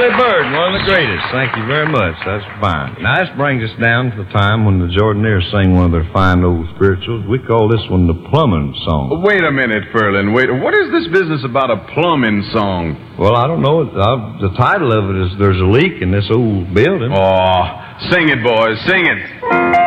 Early Bird, one of the greatest. Thank you very much. That's fine. Now, this brings us down to the time when the Jordanaires sing one of their fine old spirituals. We call this one the plumbing song. Wait a minute, Furlan. Wait. What is this business about a plumbing song? Well, I don't know. The title of it is There's a Leak in This Old Building. Oh, sing it, boys. Sing it.